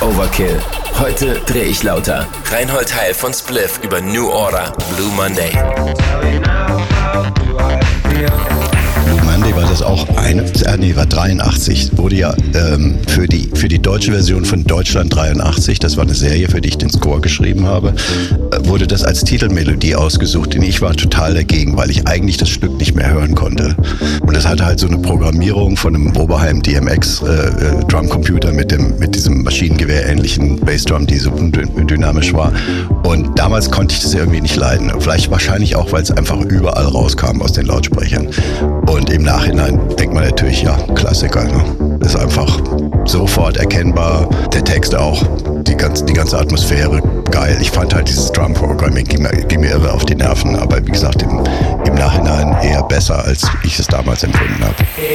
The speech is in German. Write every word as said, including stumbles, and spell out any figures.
Overkill. Heute dreh ich lauter. Reinhold Heil von Spliff über New Order, Blue Monday. Blue Monday war das auch eine, äh, nee, war dreiundachtzig. Wurde ja ähm, für die für die deutsche Version von Deutschland dreiundachtzig, das war eine Serie, für die ich den Score geschrieben habe, äh, wurde das als Titelmelodie ausgesucht. Und ich war total dagegen, weil ich eigentlich das Stück nicht mehr hören konnte. Und das hatte halt so eine Programmierung von einem Oberheim D M X äh, äh, Drumcomputer mit dem mit diesem Maschinengewehr-ähnlichen Bassdrum, die so dynamisch war. Und damals konnte ich das irgendwie nicht leiden. Vielleicht wahrscheinlich auch, weil es einfach überall rauskam aus den Lautsprechern. Und im Nachhinein denkt man natürlich, ja, Klassiker. Ne? Ist einfach sofort erkennbar. Der Text auch, die ganze, die ganze Atmosphäre, geil. Ich fand halt dieses Drum-Programming ging, ging mir irre auf die Nerven. Aber wie gesagt, im, im Nachhinein eher besser, als ich es damals empfunden habe.